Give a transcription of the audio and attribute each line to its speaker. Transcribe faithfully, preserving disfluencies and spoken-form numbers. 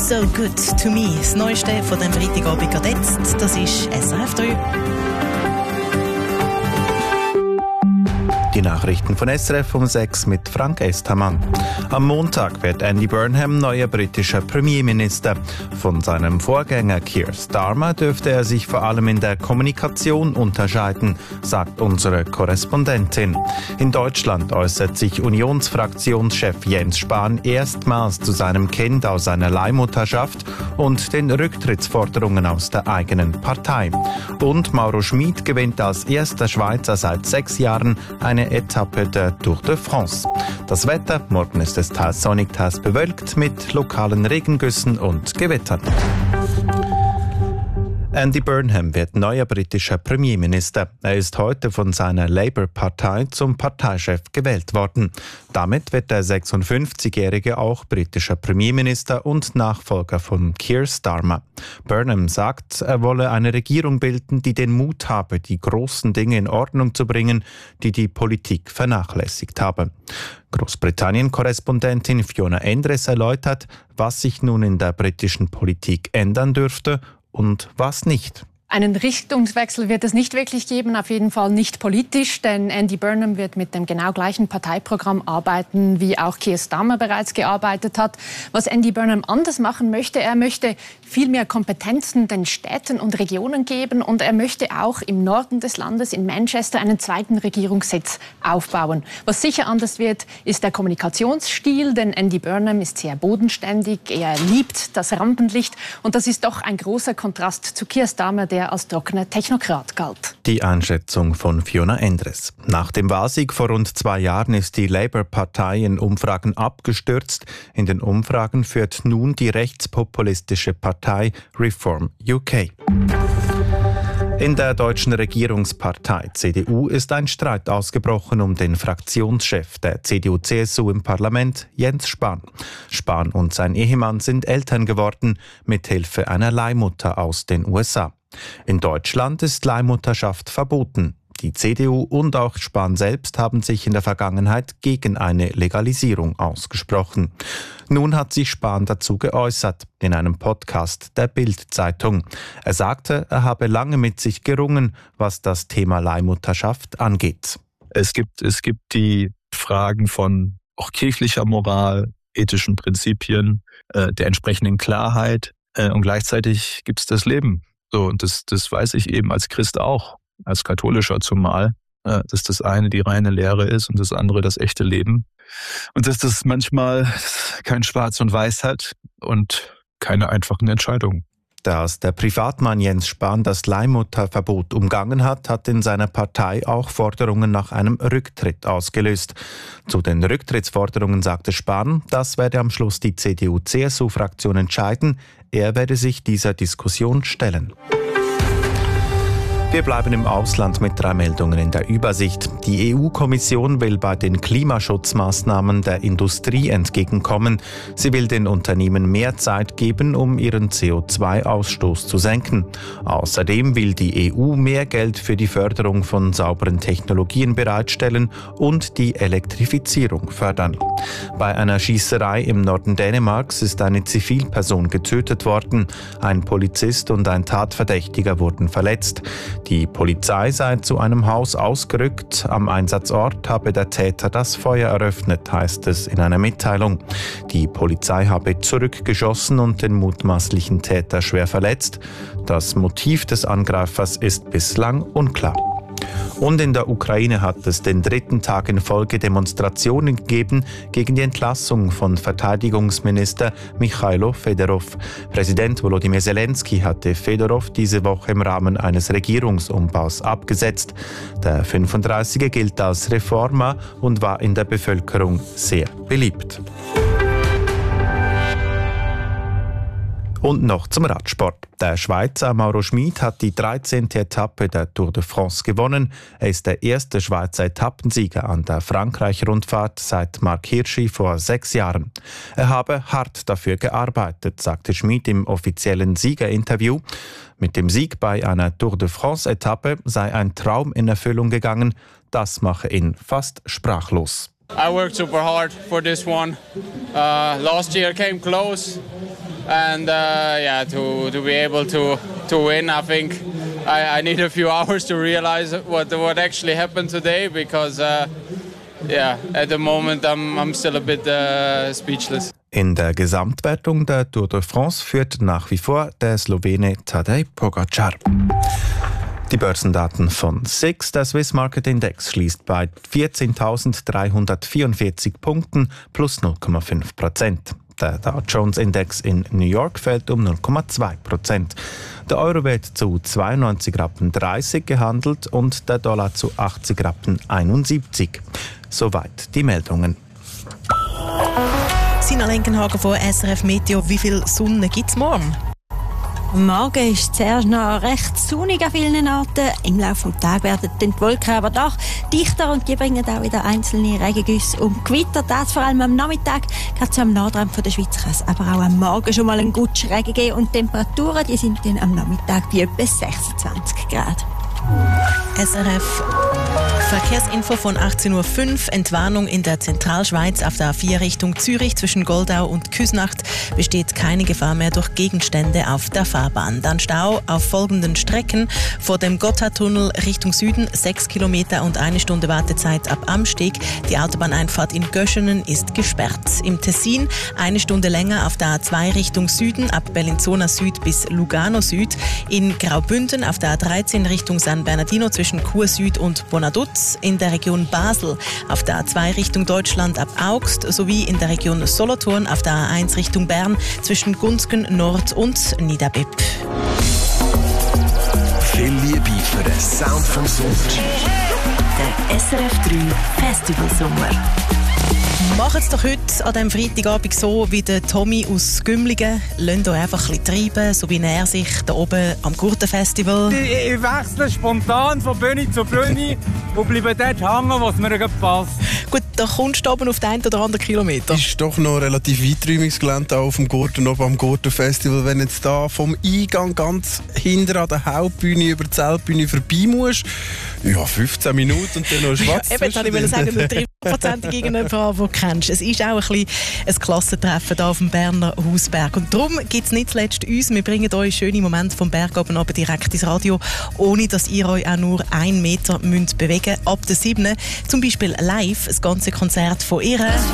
Speaker 1: So Good to Me, das Neueste von dem Freitagabend gerade jetzt, das ist S R F drei.
Speaker 2: Die Nachrichten von S R F um sechs mit Frank Estermann. Am Montag wird Andy Burnham neuer britischer Premierminister. Von seinem Vorgänger Keir Starmer dürfte er sich vor allem in der Kommunikation unterscheiden, sagt unsere Korrespondentin. In Deutschland äußert sich Unionsfraktionschef Jens Spahn erstmals zu seinem Kind aus einer Leihmutterschaft und den Rücktrittsforderungen aus der eigenen Partei. Und Mauro Schmid gewinnt als erster Schweizer seit sechs Jahren eine Etappe der Tour de France. Das Wetter, morgen ist es teils sonnig, teils bewölkt mit lokalen Regengüssen und Gewittern. Andy Burnham wird neuer britischer Premierminister. Er ist heute von seiner Labour-Partei zum Parteichef gewählt worden. Damit wird der sechsundfünfzigjährige auch britischer Premierminister und Nachfolger von Keir Starmer. Burnham sagt, er wolle eine Regierung bilden, die den Mut habe, die großen Dinge in Ordnung zu bringen, die die Politik vernachlässigt habe. Großbritannien-Korrespondentin Fiona Endres erläutert, was sich nun in der britischen Politik ändern dürfte und was nicht.
Speaker 3: Einen Richtungswechsel wird es nicht wirklich geben, auf jeden Fall nicht politisch, denn Andy Burnham wird mit dem genau gleichen Parteiprogramm arbeiten, wie auch Keir Starmer bereits gearbeitet hat. Was Andy Burnham anders machen möchte, er möchte viel mehr Kompetenzen den Städten und Regionen geben und er möchte auch im Norden des Landes, in Manchester, einen zweiten Regierungssitz aufbauen. Was sicher anders wird, ist der Kommunikationsstil, denn Andy Burnham ist sehr bodenständig, er liebt das Rampenlicht und das ist doch ein großer Kontrast zu Keir Starmer, der als trockener Technokrat galt.
Speaker 2: Die Einschätzung von Fiona Endres. Nach dem Wahlsieg vor rund zwei Jahren ist die Labour-Partei in Umfragen abgestürzt. In den Umfragen führt nun die rechtspopulistische Partei Reform U K. In der deutschen Regierungspartei C D U ist ein Streit ausgebrochen um den Fraktionschef der C D U C S U im Parlament, Jens Spahn. Spahn und sein Ehemann sind Eltern geworden, mithilfe einer Leihmutter aus den U S A. In Deutschland ist Leihmutterschaft verboten. Die C D U und auch Spahn selbst haben sich in der Vergangenheit gegen eine Legalisierung ausgesprochen. Nun hat sich Spahn dazu geäußert, in einem Podcast der Bild-Zeitung. Er sagte, er habe lange mit sich gerungen, was das Thema Leihmutterschaft angeht.
Speaker 4: Es gibt, es gibt die Fragen von auch kirchlicher Moral, ethischen Prinzipien, äh, der entsprechenden Klarheit äh, und gleichzeitig gibt es das Leben. So, und das, das weiß ich eben als Christ auch, als Katholischer zumal, äh, dass das eine die reine Lehre ist und das andere das echte Leben. Und dass das manchmal kein Schwarz und Weiß hat und keine einfachen Entscheidungen.
Speaker 2: Dass der Privatmann Jens Spahn das Leihmutterverbot umgangen hat, hat in seiner Partei auch Forderungen nach einem Rücktritt ausgelöst. Zu den Rücktrittsforderungen sagte Spahn, das werde am Schluss die C D U C S U-Fraktion entscheiden. Er werde sich dieser Diskussion stellen. Wir bleiben im Ausland mit drei Meldungen in der Übersicht. Die E U-Kommission will bei den Klimaschutzmaßnahmen der Industrie entgegenkommen. Sie will den Unternehmen mehr Zeit geben, um ihren C O zwei Ausstoß zu senken. Außerdem will die E U mehr Geld für die Förderung von sauberen Technologien bereitstellen und die Elektrifizierung fördern. Bei einer Schießerei im Norden Dänemarks ist eine Zivilperson getötet worden. Ein Polizist und ein Tatverdächtiger wurden verletzt. Die Polizei sei zu einem Haus ausgerückt. Am Einsatzort habe der Täter das Feuer eröffnet, heißt es in einer Mitteilung. Die Polizei habe zurückgeschossen und den mutmaßlichen Täter schwer verletzt. Das Motiv des Angreifers ist bislang unklar. Und in der Ukraine hat es den dritten Tag in Folge Demonstrationen gegeben gegen die Entlassung von Verteidigungsminister Michailo Fedorov. Präsident Volodymyr Zelensky hatte Fedorov diese Woche im Rahmen eines Regierungsumbaus abgesetzt. Der fünfunddreißiger gilt als Reformer und war in der Bevölkerung sehr beliebt. Und noch zum Radsport. Der Schweizer Mauro Schmid hat die dreizehnte Etappe der Tour de France gewonnen. Er ist der erste Schweizer Etappensieger an der Frankreich-Rundfahrt seit Marc Hirschi vor sechs Jahren. Er habe hart dafür gearbeitet, sagte Schmid im offiziellen Siegerinterview. Mit dem Sieg bei einer Tour de France-Etappe sei ein Traum in Erfüllung gegangen. Das mache ihn fast sprachlos.
Speaker 5: I worked super hard for this one. Uh, last year came close. and uh, yeah, to to be able to to win, I think I, I need a few hours to realize what what actually happened today, because uh, yeah, at the moment I'm I'm still a bit uh, speechless.
Speaker 2: In der Gesamtwertung der Tour de France führt nach wie vor der Slowene Tadej Pogačar. Die Börsendaten von S I X, der Swiss Market Index, schließt bei vierzehntausenddreihundertvierundvierzig Punkten plus null Komma fünf Prozent. Der Dow Jones Index in New York fällt um null Komma zwei Prozent. Der Euro wird zu zweiundneunzig Rappen dreißig gehandelt und der Dollar zu achtzig Rappen einundsiebzig. Soweit die Meldungen.
Speaker 1: Sina Lenkenhagen von S R F Meteo. Wie viel Sonne gibt es morgen?
Speaker 6: Morgen ist es zuerst noch recht sonnig an vielen Orten. Im Laufe des Tages werden die Wolken aber doch dichter und die bringen auch wieder einzelne Regengüsse und Gewitter. Das vor allem am Nachmittag, gerade so am Nordrand von der Schweiz, kann es aber auch am Morgen schon mal einen guten Regen geben. Und die Temperaturen die sind dann am Nachmittag bei etwa sechsundzwanzig Grad.
Speaker 1: S R F Verkehrsinfo von achtzehn Uhr fünf. Entwarnung in der Zentralschweiz auf der A vier Richtung Zürich zwischen Goldau und Küsnacht. Besteht keine Gefahr mehr durch Gegenstände auf der Fahrbahn. Dann Stau auf folgenden Strecken. Vor dem Gotthardtunnel Richtung Süden sechs Kilometer und eine Stunde Wartezeit ab Amsteg. Die Autobahneinfahrt in Göschenen ist gesperrt. Im Tessin eine Stunde länger auf der A zwei Richtung Süden ab Bellinzona Süd bis Lugano Süd. In Graubünden auf der A dreizehn Richtung San Bernardino zwischen Chur Süd und Bonaduz. In der Region Basel auf der A zwei Richtung Deutschland ab Augst sowie in der Region Solothurn auf der A eins Richtung Bern zwischen Gunzgen Nord und Niederbipp.
Speaker 7: Viel Liebe für den Sound vom Sommer.
Speaker 8: Der S R F drei Festival Sommer.
Speaker 1: Macht es doch heute an diesem Freitagabend so wie der Tommy aus Gümligen. Lasst euch einfach ein bisschen treiben, so wie er sich da oben am Gurtenfestival.
Speaker 9: Ich, ich wechsle spontan von Bühne zu Bühne und bleibe dort hängen, was mir gerade passt.
Speaker 1: Gut, da kommst du oben auf den einen oder anderen Kilometer.
Speaker 10: Ist doch noch relativ weiträumiges auf dem Gurten, oben am Gurtenfestival. Wenn jetzt da vom Eingang ganz hinter an der Hauptbühne über die Zeltbühne vorbei musst, ja, fünfzehn Minuten und dann noch schwarz.
Speaker 1: Ja, eben, ich wollte sagen, du triffst hundertprozentig irgendjemanden, den du kennst. Es ist auch ein bisschen ein Klassentreffen hier auf dem Berner Hausberg. Und darum gibt es nicht zuletzt uns. Wir bringen euch schöne Momente vom Berg oben runter direkt ins Radio, ohne dass ihr euch auch nur einen Meter müsst bewegen müsst. Ab der siebten zum Beispiel live das ganze Konzert von ihr.